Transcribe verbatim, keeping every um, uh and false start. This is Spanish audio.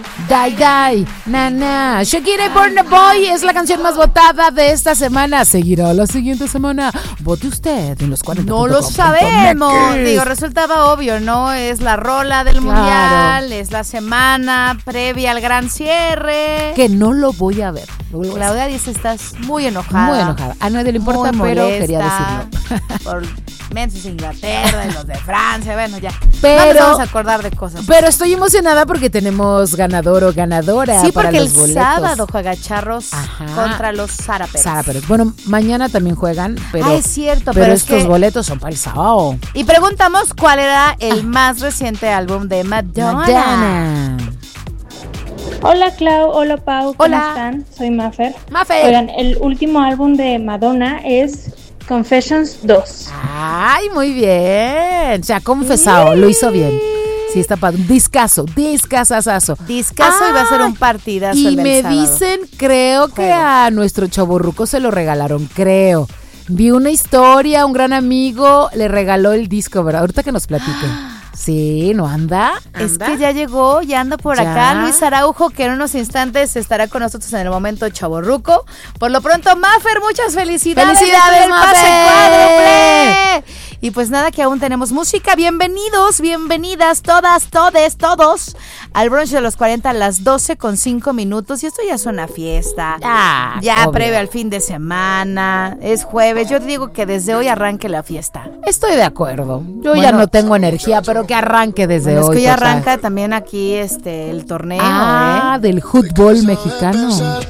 Die, die, na, na. Shakira y Burna Boy es la canción más votada de esta semana. Seguirá la siguiente semana. Vote usted en los cuarenta. No lo sabemos. Digo, resultaba obvio, ¿no? Es la rola del claro. mundial, es la semana previa al gran cierre. Que no lo voy a ver. Claudia dice, estás muy enojada. Muy enojada. A nadie le importa, pero quería decirlo. Por mensos de Inglaterra y los de Francia, bueno, ya. Pero, no nos vamos a acordar de cosas. Pero estoy emocionada porque tenemos ganador o ganadora sí, para los boletos. Sí, porque el sábado juega Charros Ajá. contra los Záraperos. Záraperos. Bueno, mañana también juegan, pero, ah, es cierto, pero, pero estos es que... boletos son para el sábado. Y preguntamos cuál era el ah. más reciente álbum de Madonna. Madonna. Hola Clau, hola Pau, ¿cómo hola. están? Soy Mafer. Mafer. Oigan, el último álbum de Madonna es Confessions dos. Ay, muy bien. Se ha confesado, sí. Lo hizo bien. Sí, está padre. Un discazo, discazazazo. Discazo ah, y va a ser un partidazo. Y el del me sábado. dicen, creo que Juego. a nuestro chavorruco se lo regalaron, creo. Vi una historia, un gran amigo le regaló el disco, ¿verdad? Ahorita que nos platique. Sí, ¿no anda? Es ¿Anda? que ya llegó, ya anda por ¿Ya? acá Luis Araujo, que en unos instantes estará con nosotros en el momento chavorruco. Por lo pronto, Mafer, muchas felicidades. ¡Felicidades, Mafer! ¡Pase cuádruple! Y pues nada, que aún tenemos música. Bienvenidos, bienvenidas todas, todes, todos al brunch de los cuarenta a las doce con cinco minutos. Y esto ya es una fiesta. Ah, ya obvio. Previo al fin de semana. Es jueves. Yo te digo que desde hoy arranque la fiesta. Estoy de acuerdo. Yo bueno, ya no tengo energía, pero que arranque desde bueno, hoy. Es que ya total. arranca también aquí este el torneo. Ah, ¿eh? del fútbol mexicano.